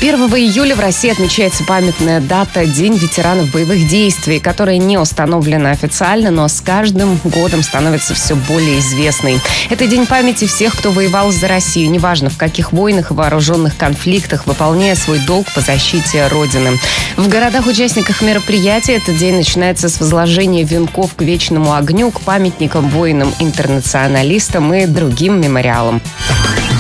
1 июля в России отмечается памятная дата «День ветеранов боевых действий», которая не установлена официально, но с каждым годом становится все более известной. Это день памяти всех, кто воевал за Россию, неважно в каких войнах и вооруженных конфликтах, выполняя свой долг по защите Родины. В городах-участниках мероприятия этот день начинается с возложения венков к вечному огню, к памятникам воинам-интернационалистам и другим мемориалам.